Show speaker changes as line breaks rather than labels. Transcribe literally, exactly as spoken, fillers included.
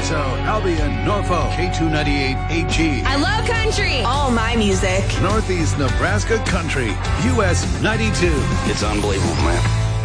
Riso, Albion, Norfolk, K two ninety-eight A G.
I love country. All my music.
Northeast Nebraska Country, U S ninety-two.
It's unbelievable, man.